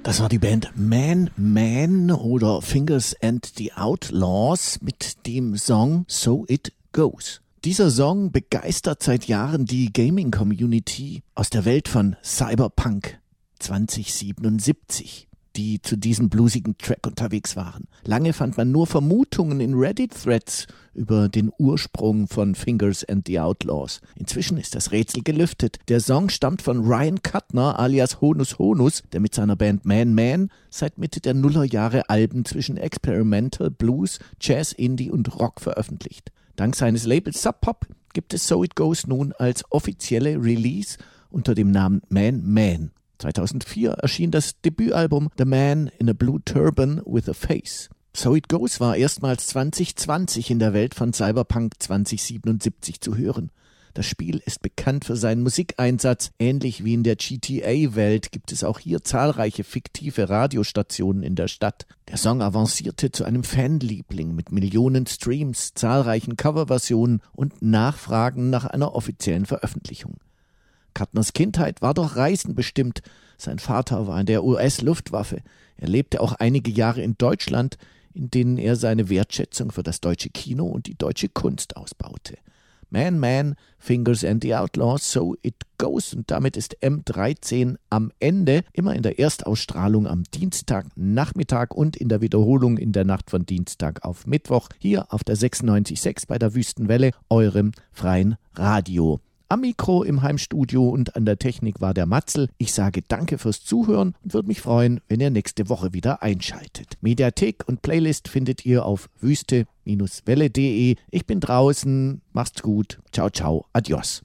Das war die Band Man Man oder Fingers and the Outlaws mit dem Song So It Goes. Dieser Song begeistert seit Jahren die Gaming-Community aus der Welt von Cyberpunk 2077, die zu diesem bluesigen Track unterwegs waren. Lange fand man nur Vermutungen in Reddit-Threads über den Ursprung von Fingers and the Outlaws. Inzwischen ist das Rätsel gelüftet. Der Song stammt von Ryan Kuttner alias Honus Honus, der mit seiner Band Man Man seit Mitte der Nullerjahre Alben zwischen Experimental, Blues, Jazz, Indie und Rock veröffentlicht. Dank seines Labels Sub Pop gibt es So It Goes nun als offizielle Release unter dem Namen Man Man. 2004 erschien das Debütalbum The Man in a Blue Turban with a Face. So It Goes war erstmals 2020 in der Welt von Cyberpunk 2077 zu hören. Das Spiel ist bekannt für seinen Musikeinsatz. Ähnlich wie in der GTA-Welt gibt es auch hier zahlreiche fiktive Radiostationen in der Stadt. Der Song avancierte zu einem Fanliebling mit Millionen Streams, zahlreichen Coverversionen und Nachfragen nach einer offiziellen Veröffentlichung. Kuttners Kindheit war durch Reisen bestimmt. Sein Vater war in der US-Luftwaffe. Er lebte auch einige Jahre in Deutschland, in denen er seine Wertschätzung für das deutsche Kino und die deutsche Kunst ausbaute. Man Man, Fingers and the Outlaws, So It Goes, und damit ist M13 am Ende, immer in der Erstausstrahlung am Dienstagnachmittag und in der Wiederholung in der Nacht von Dienstag auf Mittwoch, hier auf der 96.6 bei der Wüstenwelle, eurem freien Radio. Am Mikro im Heimstudio und an der Technik war der Matzel. Ich sage danke fürs Zuhören und würde mich freuen, wenn ihr nächste Woche wieder einschaltet. Mediathek und Playlist findet ihr auf wüste-welle.de. Ich bin draußen. Macht's gut. Ciao, ciao. Adios.